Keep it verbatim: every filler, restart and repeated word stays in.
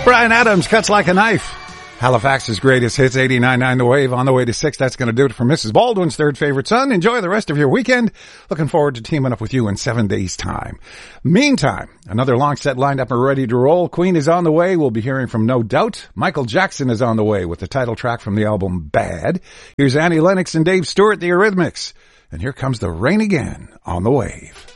Bryan Adams, Cuts Like a Knife. Halifax's greatest hits, eighty-nine point nine The Wave. On the way to six, that's going to do it for Missus Baldwin's third favorite son. Enjoy the rest of your weekend. Looking forward to teaming up with you in seven days' time. Meantime, another long set lined up and ready to roll. Queen is on the way. We'll be hearing from No Doubt. Michael Jackson is on the way with the title track from the album Bad. Here's Annie Lennox and Dave Stewart, the Eurythmics. And here comes The Rain Again on the Wave.